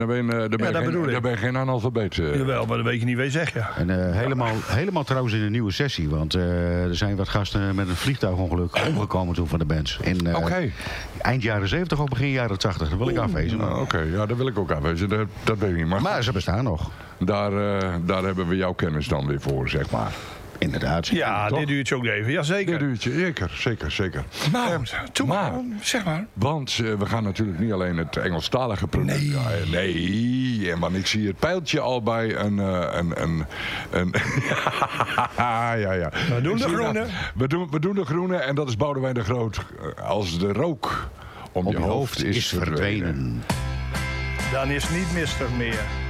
Dan ben je geen analfabeet. Jawel, maar dat weet je niet wie je zegt, ja. En helemaal trouwens in een nieuwe sessie. Want er zijn wat gasten met een vliegtuigongeluk omgekomen toen van de bands. Eind jaren 70 of begin jaren 80. Dat wil ik afwezen. Oké, ja, dat wil ik ook afwezen. Dat weet ik niet. Maar ze bestaan nog. Daar hebben we jouw kennis dan weer voor, zeg maar. Inderdaad. Ja, dit duurt je ook even. Jazeker. Dit duurt je, zeker. Nou, zeg maar. Want we gaan natuurlijk niet alleen het Engelstalige product draaien. Nee, want ik zie het pijltje al bij een ja. We doen de groene. We doen de groene en dat is Boudewijn de Groot. Als de rook om je hoofd is verdwenen. Dan is niet Mister meer.